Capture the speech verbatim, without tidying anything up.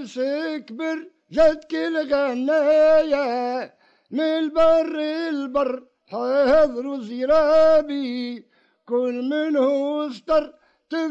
عرس كبر جت كل غنايا من البر البر حضروا زرابي كل منه استر